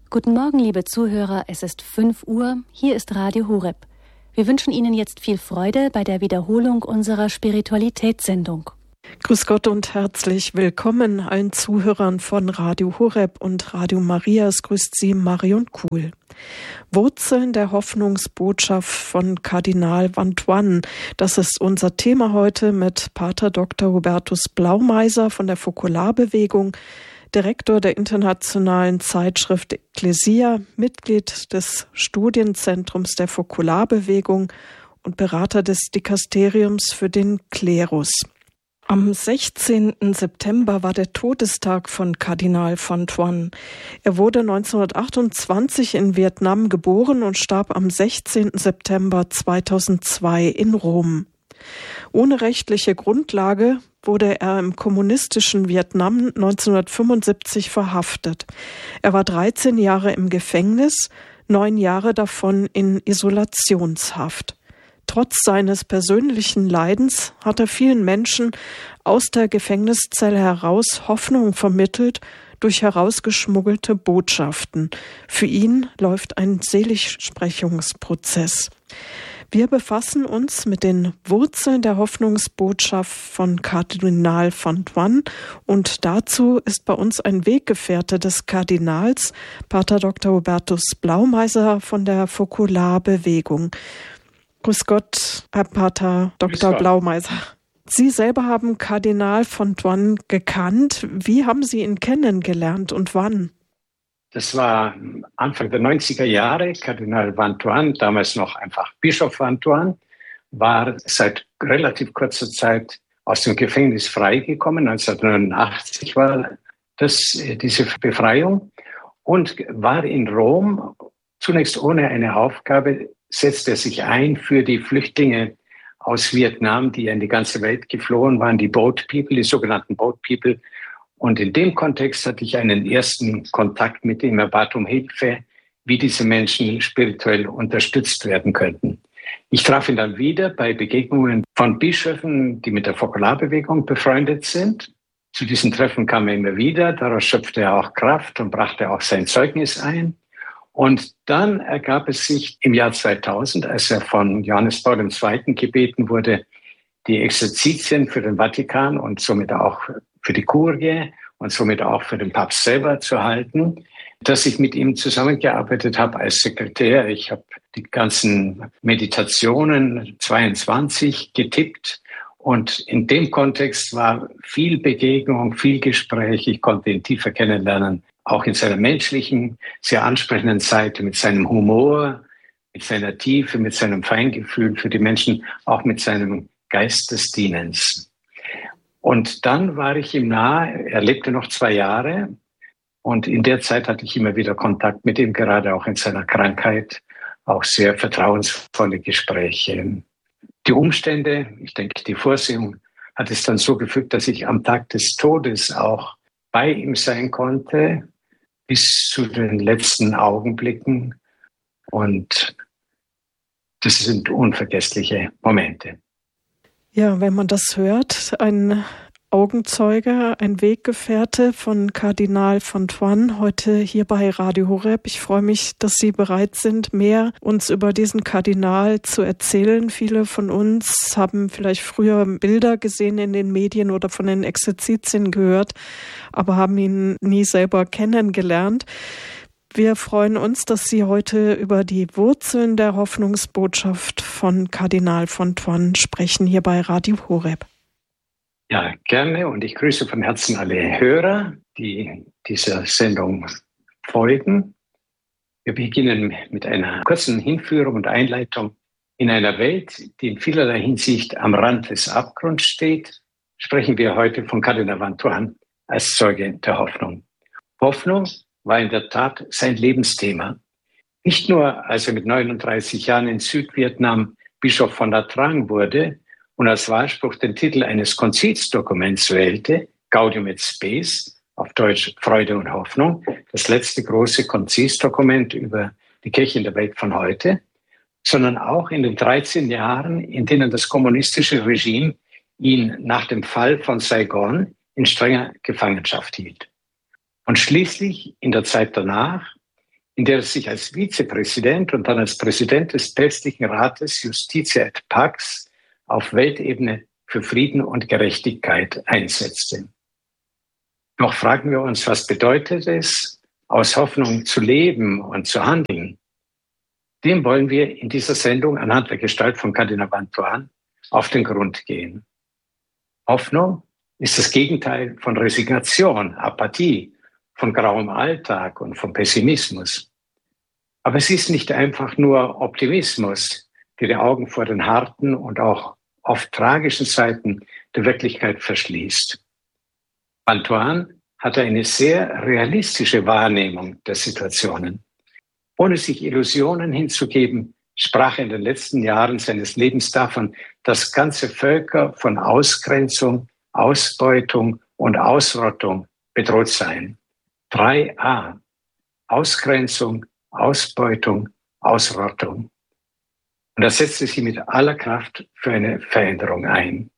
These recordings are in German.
Guten Morgen, liebe Zuhörer, es ist 5 Uhr, hier ist Radio Horeb. Wir wünschen Ihnen jetzt viel Freude bei der Wiederholung unserer Spiritualitätssendung. Grüß Gott und herzlich willkommen allen Zuhörern von Radio Horeb und Radio Maria. Es grüßt Sie Marion Kuhl. Wurzeln der Hoffnungsbotschaft von Kardinal Vantuan. Das ist unser Thema heute mit Pater Dr. Hubertus Blaumeiser von der Fokularbewegung, Direktor der internationalen Zeitschrift Ecclesia, Mitglied des Studienzentrums der Fokularbewegung und Berater des Dikasteriums für den Klerus. Am 16. September war der Todestag von Kardinal Vantuan. Er wurde 1928 in Vietnam geboren und starb am 16. September 2002 in Rom. Ohne rechtliche Grundlage wurde er im kommunistischen Vietnam 1975 verhaftet. Er war 13 Jahre im Gefängnis, 9 Jahre davon in Isolationshaft. Trotz seines persönlichen Leidens hat er vielen Menschen aus der Gefängniszelle heraus Hoffnung vermittelt durch herausgeschmuggelte Botschaften. Für ihn läuft ein Seligsprechungsprozess. Wir befassen uns mit den Wurzeln der Hoffnungsbotschaft von Kardinal Vantuan und dazu ist bei uns ein Weggefährte des Kardinals, Pater Dr. Hubertus Blaumeiser von der Fokularbewegung. Grüß Gott, Herr Pater Dr. Blaumeiser. Sie selber haben Kardinal Vantuan gekannt. Wie haben Sie ihn kennengelernt und wann? Das war Anfang der 90er Jahre. Kardinal Vantuan, damals noch einfach Bischof Vantuan, war seit relativ kurzer Zeit aus dem Gefängnis freigekommen. 1989 war diese Befreiung und war in Rom. Zunächst ohne eine Aufgabe setzte er sich ein für die Flüchtlinge aus Vietnam, die in die ganze Welt geflohen waren, die Boat People, die sogenannten Boat People. Und in dem Kontext hatte ich einen ersten Kontakt mit ihm. Er bat um Hilfe, wie diese Menschen spirituell unterstützt werden könnten. Ich traf ihn dann wieder bei Begegnungen von Bischöfen, die mit der Fokularbewegung befreundet sind. Zu diesen Treffen kam er immer wieder. Daraus schöpfte er auch Kraft und brachte auch sein Zeugnis ein. Und dann ergab es sich im Jahr 2000, als er von Johannes Paul II. Gebeten wurde, die Exerzitien für den Vatikan und somit auch für die Kurie und somit auch für den Papst selber zu halten, dass ich mit ihm zusammengearbeitet habe als Sekretär. Ich habe die ganzen Meditationen 22 getippt und in dem Kontext war viel Begegnung, viel Gespräch. Ich konnte ihn tiefer kennenlernen, auch in seiner menschlichen, sehr ansprechenden Seite, mit seinem Humor, mit seiner Tiefe, mit seinem Feingefühl für die Menschen, auch mit seinem Geist des Dienens. Und dann war ich ihm nahe, er lebte noch 2 Jahre und in der Zeit hatte ich immer wieder Kontakt mit ihm, gerade auch in seiner Krankheit, auch sehr vertrauensvolle Gespräche. Die Umstände, ich denke, die Vorsehung hat es dann so gefügt, dass ich am Tag des Todes auch bei ihm sein konnte, bis zu den letzten Augenblicken. Und das sind unvergessliche Momente. Ja, wenn man das hört, ein Augenzeuge, ein Weggefährte von Kardinal Vantuan, heute hier bei Radio Horeb. Ich freue mich, dass Sie bereit sind, mehr uns über diesen Kardinal zu erzählen. Viele von uns haben vielleicht früher Bilder gesehen in den Medien oder von den Exerzitien gehört, aber haben ihn nie selber kennengelernt. Wir freuen uns, dass Sie heute über die Wurzeln der Hoffnungsbotschaft von Kardinal Vantuan sprechen, hier bei Radio Horeb. Ja, gerne und ich grüße von Herzen alle Hörer, die dieser Sendung folgen. Wir beginnen mit einer kurzen Hinführung und Einleitung. In einer Welt, die in vielerlei Hinsicht am Rand des Abgrunds steht, sprechen wir heute von Kardinal Vantuan als Zeuge der Hoffnung. Hoffnung war in der Tat sein Lebensthema. Nicht nur, als er mit 39 Jahren in Südvietnam Bischof von Nha Trang wurde und als Wahlspruch den Titel eines Konzilsdokuments wählte, Gaudium et Spes, auf Deutsch Freude und Hoffnung, das letzte große Konzilsdokument über die Kirche in der Welt von heute, sondern auch in den 13 Jahren, in denen das kommunistische Regime ihn nach dem Fall von Saigon in strenger Gefangenschaft hielt. Und schließlich in der Zeit danach, in der er sich als Vizepräsident und dann als Präsident des Päpstlichen Rates Justitia et Pax auf Weltebene für Frieden und Gerechtigkeit einsetzte. Doch fragen wir uns, was bedeutet es, aus Hoffnung zu leben und zu handeln? Dem wollen wir in dieser Sendung anhand der Gestalt von Kardinal Vantuan auf den Grund gehen. Hoffnung ist das Gegenteil von Resignation, Apathie, von grauem Alltag und von Pessimismus. Aber es ist nicht einfach nur Optimismus, der die Augen vor den harten und auch oft tragischen Seiten der Wirklichkeit verschließt. Vantuan hatte eine sehr realistische Wahrnehmung der Situationen. Ohne sich Illusionen hinzugeben, sprach er in den letzten Jahren seines Lebens davon, dass ganze Völker von Ausgrenzung, Ausbeutung und Ausrottung bedroht seien. 3a. Ausgrenzung, Ausbeutung, Ausrottung. Und er setzte sich mit aller Kraft für eine Veränderung ein.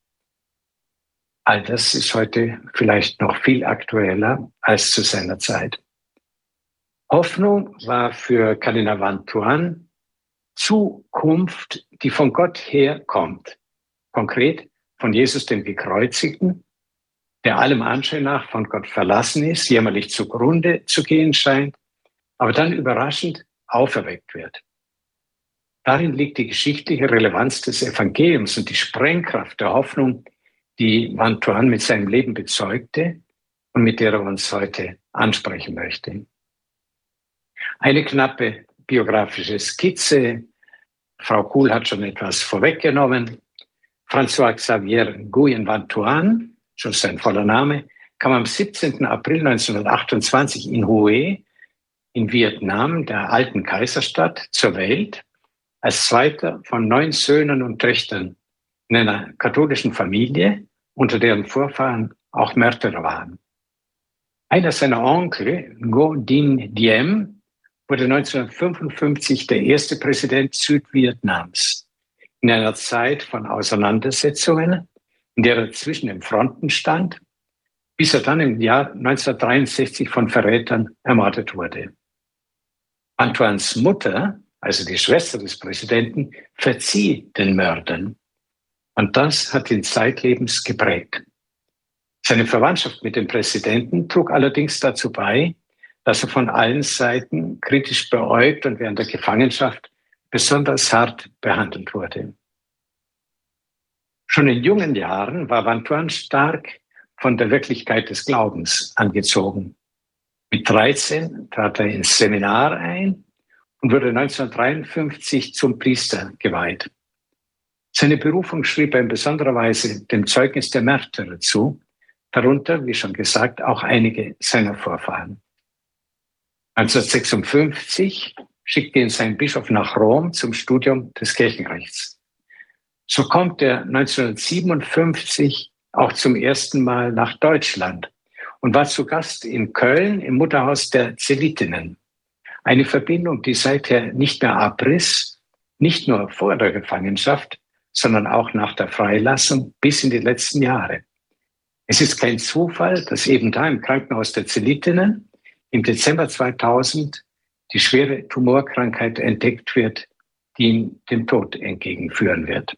All das ist heute vielleicht noch viel aktueller als zu seiner Zeit. Hoffnung war für Kardinal Vantuan Zukunft, die von Gott herkommt. Konkret von Jesus dem Gekreuzigten, der allem Anschein nach von Gott verlassen ist, jämmerlich zugrunde zu gehen scheint, aber dann überraschend auferweckt wird. Darin liegt die geschichtliche Relevanz des Evangeliums und die Sprengkraft der Hoffnung, die Vantuan mit seinem Leben bezeugte und mit der er uns heute ansprechen möchte. Eine knappe biografische Skizze. Frau Kuhl hat schon etwas vorweggenommen. François Xavier Nguyen Vantuan, schon sein voller Name, kam am 17. April 1928 in Hue in Vietnam, der alten Kaiserstadt, zur Welt, als zweiter von 9 Söhnen und Töchtern in einer katholischen Familie, unter deren Vorfahren auch Märtyrer waren. Einer seiner Onkel, Ngo Dinh Diem, wurde 1955 der erste Präsident Südvietnams. In einer Zeit von Auseinandersetzungen, in der er zwischen den Fronten stand, bis er dann im Jahr 1963 von Verrätern ermordet wurde. Vantuans Mutter, also die Schwester des Präsidenten, verzieh den Mördern. Und das hat ihn zeitlebens geprägt. Seine Verwandtschaft mit dem Präsidenten trug allerdings dazu bei, dass er von allen Seiten kritisch beäugt und während der Gefangenschaft besonders hart behandelt wurde. Schon in jungen Jahren war Vantuan stark von der Wirklichkeit des Glaubens angezogen. Mit 13 trat er ins Seminar ein und wurde 1953 zum Priester geweiht. Seine Berufung schrieb er in besonderer Weise dem Zeugnis der Märtyrer zu, darunter, wie schon gesagt, auch einige seiner Vorfahren. 1956 schickte ihn sein Bischof nach Rom zum Studium des Kirchenrechts. So kommt er 1957 auch zum ersten Mal nach Deutschland und war zu Gast in Köln im Mutterhaus der Zelitinnen. Eine Verbindung, die seither nicht mehr abriss, nicht nur vor der Gefangenschaft, sondern auch nach der Freilassung bis in die letzten Jahre. Es ist kein Zufall, dass eben da im Krankenhaus der Zelitinnen im Dezember 2000 die schwere Tumorkrankheit entdeckt wird, die ihm dem Tod entgegenführen wird.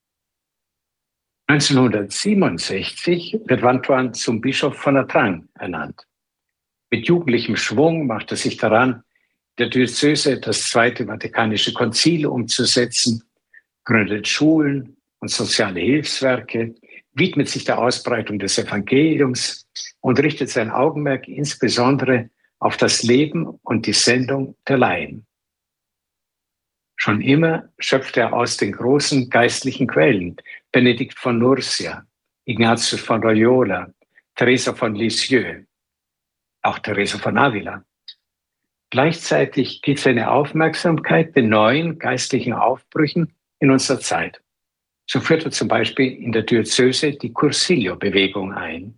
1967 wird Vantuan zum Bischof von Nha Trang ernannt. Mit jugendlichem Schwung macht er sich daran, der Diözese das Zweite Vatikanische Konzil umzusetzen, gründet Schulen und soziale Hilfswerke, widmet sich der Ausbreitung des Evangeliums und richtet sein Augenmerk insbesondere auf das Leben und die Sendung der Laien. Schon immer schöpft er aus den großen geistlichen Quellen, Benedikt von Nursia, Ignatius von Loyola, Teresa von Lisieux, auch Teresa von Avila. Gleichzeitig gilt seine Aufmerksamkeit den neuen geistlichen Aufbrüchen in unserer Zeit. So führt er zum Beispiel in der Diözese die Cursillo-Bewegung ein.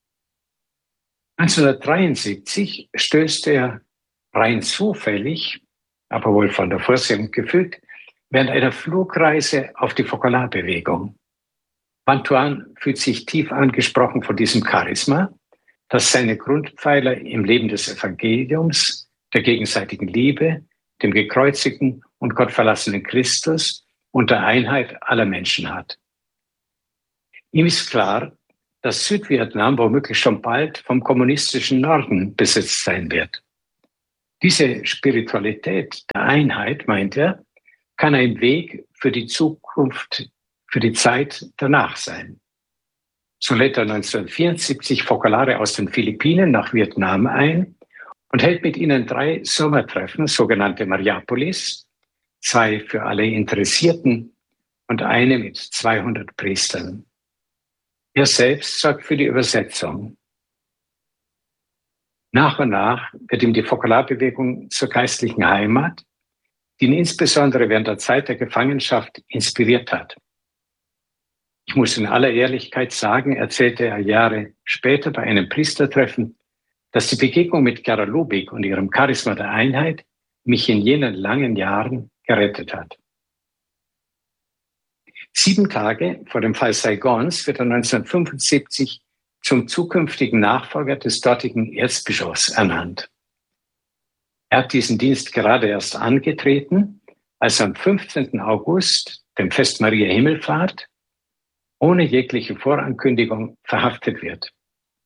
1973 stößt er rein zufällig, aber wohl von der Vorsehung gefüllt, während einer Flugreise auf die Focolare-Bewegung. Vantuan fühlt sich tief angesprochen von diesem Charisma, das seine Grundpfeiler im Leben des Evangeliums, der gegenseitigen Liebe, dem gekreuzigten und gottverlassenen Christus und der Einheit aller Menschen hat. Ihm ist klar, dass Südvietnam womöglich schon bald vom kommunistischen Norden besetzt sein wird. Diese Spiritualität der Einheit, meint er, kann ein Weg für die Zukunft, für die Zeit danach sein. So lädt er 1974 Fokolare aus den Philippinen nach Vietnam ein und hält mit ihnen 3 Sommertreffen, sogenannte Mariapolis, 2 für alle Interessierten und eine mit 200 Priestern. Er selbst sorgt für die Übersetzung. Nach und nach wird ihm die Fokolarbewegung zur geistlichen Heimat, die ihn insbesondere während der Zeit der Gefangenschaft inspiriert hat. Ich muss in aller Ehrlichkeit sagen, erzählte er Jahre später bei einem Priestertreffen, dass die Begegnung mit Gerda Lubig und ihrem Charisma der Einheit mich in jenen langen Jahren gerettet hat. 7 Tage vor dem Fall Saigons wird er 1975 zum zukünftigen Nachfolger des dortigen Erzbischofs ernannt. Er hat diesen Dienst gerade erst angetreten, als am 15. August, dem Fest Maria Himmelfahrt, ohne jegliche Vorankündigung verhaftet wird.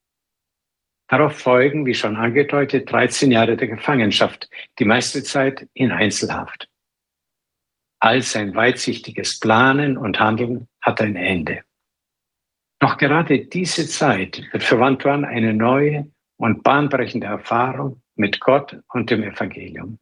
Darauf folgen, wie schon angedeutet, 13 Jahre der Gefangenschaft, die meiste Zeit in Einzelhaft. All sein weitsichtiges Planen und Handeln hat ein Ende. Doch gerade diese Zeit wird für Vantuan eine neue und bahnbrechende Erfahrung mit Gott und dem Evangelium.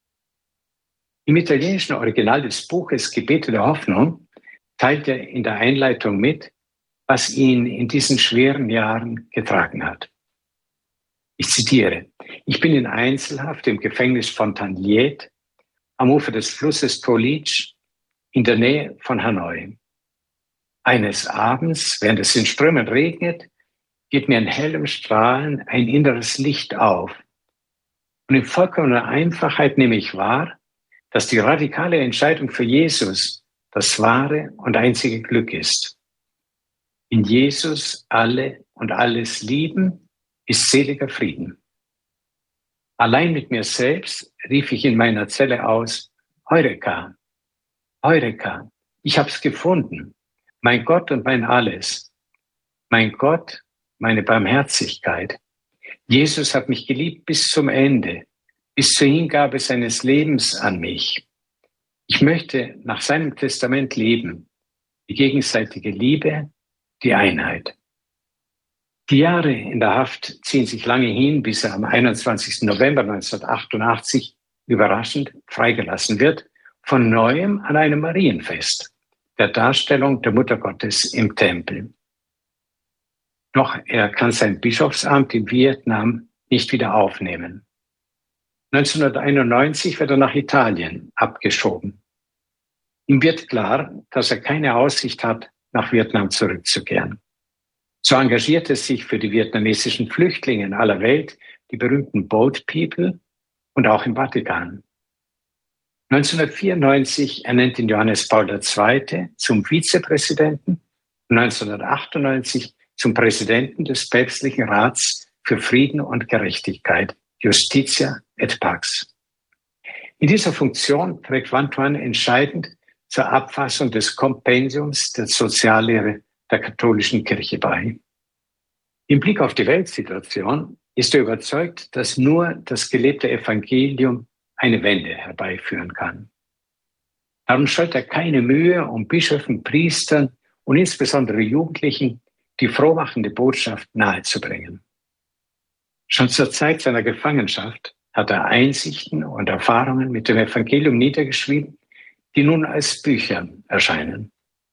Im italienischen Original des Buches Gebete der Hoffnung teilt er in der Einleitung mit, was ihn in diesen schweren Jahren getragen hat. Ich zitiere: Ich bin in Einzelhaft im Gefängnis von Tan Liet am Ufer des Flusses Tolij in der Nähe von Hanoi. Eines Abends, während es in Strömen regnet, geht mir in hellem Strahlen ein inneres Licht auf. Und in vollkommener Einfachheit nehme ich wahr, dass die radikale Entscheidung für Jesus das wahre und einzige Glück ist. In Jesus alle und alles lieben ist seliger Frieden. Allein mit mir selbst rief ich in meiner Zelle aus: Heureka, Heureka, ich hab's gefunden. Mein Gott und mein Alles. Mein Gott, meine Barmherzigkeit. Jesus hat mich geliebt bis zum Ende, bis zur Hingabe seines Lebens an mich. Ich möchte nach seinem Testament leben, die gegenseitige Liebe, die Einheit. Die Jahre in der Haft ziehen sich lange hin, bis er am 21. November 1988 überraschend freigelassen wird, von Neuem an einem Marienfest, der Darstellung der Mutter Gottes im Tempel. Doch er kann sein Bischofsamt in Vietnam nicht wieder aufnehmen. 1991 wird er nach Italien abgeschoben. Ihm wird klar, dass er keine Aussicht hat, nach Vietnam zurückzukehren. So engagiert er sich für die vietnamesischen Flüchtlinge in aller Welt, die berühmten Boat People, und auch im Vatikan. 1994 ernennt ihn Johannes Paul II. Zum Vizepräsidenten und 1998 zum Präsidenten des Päpstlichen Rats für Frieden und Gerechtigkeit, Justitia et Pax. In dieser Funktion trägt Vantuan entscheidend zur Abfassung des Kompendiums der Soziallehre der katholischen Kirche bei. Im Blick auf die Weltsituation ist er überzeugt, dass nur das gelebte Evangelium eine Wende herbeiführen kann. Darum scheut er keine Mühe, um Bischöfen, Priestern und insbesondere Jugendlichen die frohmachende Botschaft nahezubringen. Schon zur Zeit seiner Gefangenschaft hat er Einsichten und Erfahrungen mit dem Evangelium niedergeschrieben, die nun als Bücher erscheinen.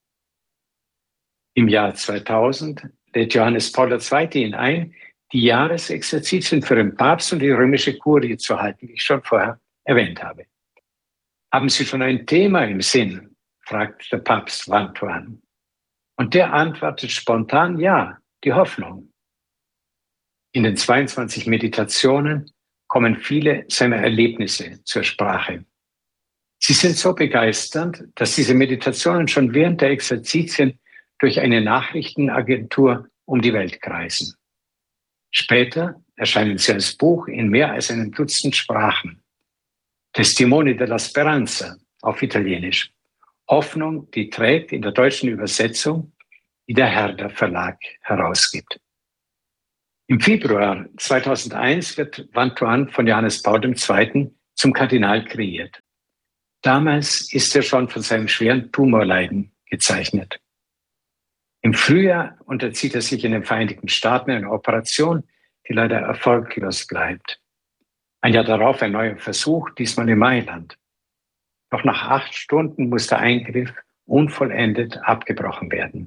Im Jahr 2000 lädt Johannes Paul II. Ihn ein, die Jahresexerzitien für den Papst und die römische Kurie zu halten, wie ich schon vorher erwähnt habe. Haben Sie schon ein Thema im Sinn? Fragt der Papst Vantuan. Und der antwortet spontan: Ja, die Hoffnung. In den 22 Meditationen kommen viele seiner Erlebnisse zur Sprache. Sie sind so begeisternd, dass diese Meditationen schon während der Exerzitien durch eine Nachrichtenagentur um die Welt kreisen. Später erscheinen sie als Buch in mehr als einem Dutzend Sprachen. Testimoni della Speranza auf Italienisch. Hoffnung, die trägt in der deutschen Übersetzung, die der Herder Verlag herausgibt. Im Februar 2001 wird Vantuan von Johannes Paul II. Zum Kardinal kreiert. Damals ist er schon von seinem schweren Tumorleiden gezeichnet. Im Frühjahr unterzieht er sich in den Vereinigten Staaten einer Operation, die leider erfolglos bleibt. Ein Jahr darauf ein neuer Versuch, diesmal in Mailand. Doch nach 8 Stunden muss der Eingriff unvollendet abgebrochen werden.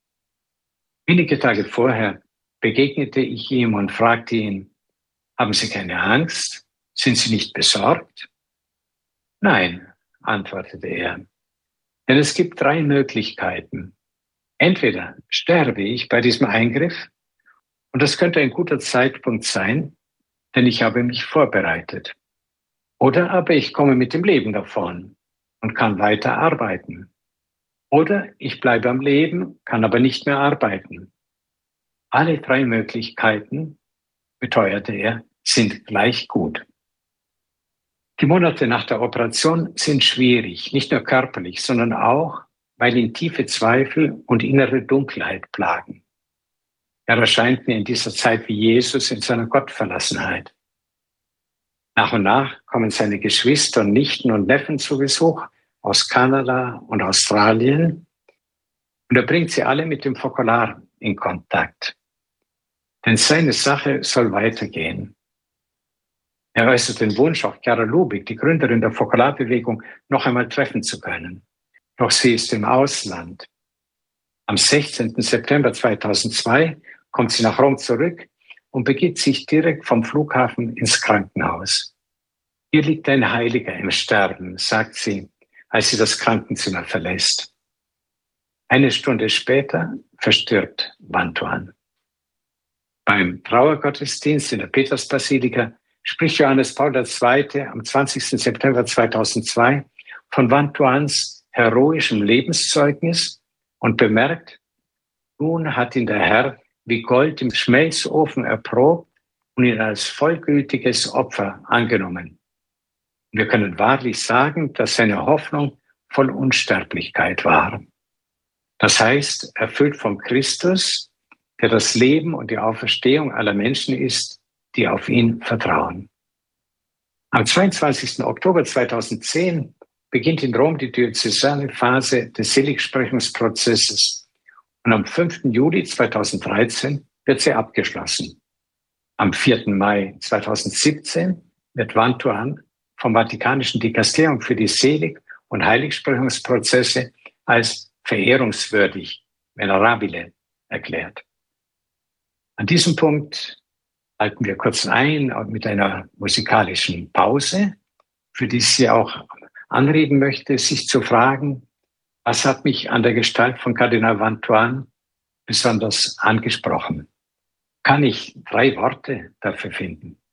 Wenige Tage vorher begegnete ich ihm und fragte ihn, haben Sie keine Angst? Sind Sie nicht besorgt? Nein, antwortete er. Denn es gibt 3 Möglichkeiten. Entweder sterbe ich bei diesem Eingriff, und das könnte ein guter Zeitpunkt sein, denn ich habe mich vorbereitet. Oder aber ich komme mit dem Leben davon und kann weiter arbeiten. Oder ich bleibe am Leben, kann aber nicht mehr arbeiten. Alle 3 Möglichkeiten, beteuerte er, sind gleich gut. Die Monate nach der Operation sind schwierig, nicht nur körperlich, sondern auch, weil ihn tiefe Zweifel und innere Dunkelheit plagen. Er erscheint mir in dieser Zeit wie Jesus in seiner Gottverlassenheit. Nach und nach kommen seine Geschwister, Nichten und Neffen zu Besuch aus Kanada und Australien und er bringt sie alle mit dem Fokolar in Kontakt. Denn seine Sache soll weitergehen. Er äußert den Wunsch, auch Chiara Lubich, die Gründerin der Fokolarbewegung, noch einmal treffen zu können. Doch sie ist im Ausland. Am 16. September 2002 kommt sie nach Rom zurück und begibt sich direkt vom Flughafen ins Krankenhaus. Hier liegt ein Heiliger im Sterben, sagt sie, als sie das Krankenzimmer verlässt. 1 Stunde später verstirbt Vantuan. Beim Trauergottesdienst in der Petersbasilika spricht Johannes Paul II. Am 20. September 2002 von Vantuans heroischem Lebenszeugnis und bemerkt, nun hat ihn der Herr wie Gold im Schmelzofen erprobt und ihn als vollgültiges Opfer angenommen. Wir können wahrlich sagen, dass seine Hoffnung voll Unsterblichkeit war. Das heißt, erfüllt von Christus, der das Leben und die Auferstehung aller Menschen ist, die auf ihn vertrauen. Am 22. Oktober 2010 beginnt in Rom die diözesane Phase des Seligsprechungsprozesses und am 5. Juli 2013 wird sie abgeschlossen. Am 4. Mai 2017 wird Vantuan vom Vatikanischen Dikasterium für die Selig- und Heiligsprechungsprozesse als verehrungswürdig, venerabile, erklärt. An diesem Punkt halten wir kurz ein mit einer musikalischen Pause, für die ich Sie auch anregen möchte, sich zu fragen, was hat mich an der Gestalt von Kardinal Vantuan besonders angesprochen? Kann ich 3 Worte dafür finden?